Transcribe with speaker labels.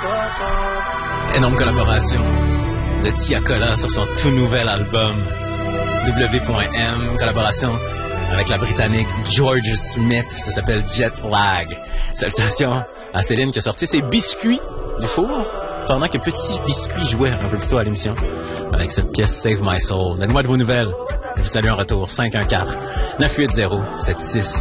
Speaker 1: Énorme collaboration de Tiakola sur son tout nouvel album W.M. Collaboration avec la Britannique George Smith. Ça s'appelle Jet Lag. Salutations à Céline qui a sorti ses biscuits du four pendant que Petit Biscuit jouait un peu plus tôt à l'émission avec cette pièce Save My Soul. Donnez-moi de vos nouvelles. Je vous salue en retour. 514-980-76